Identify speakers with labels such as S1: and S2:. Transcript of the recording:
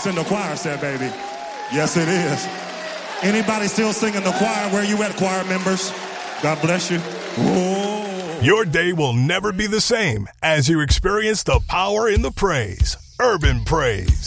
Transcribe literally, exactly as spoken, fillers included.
S1: voice in the choir said, baby. Yes, it is. Anybody still singing the choir? Where you at, choir members? God bless you. Whoa.
S2: Your day will never be the same as you experience the power in the praise. Urban Praise.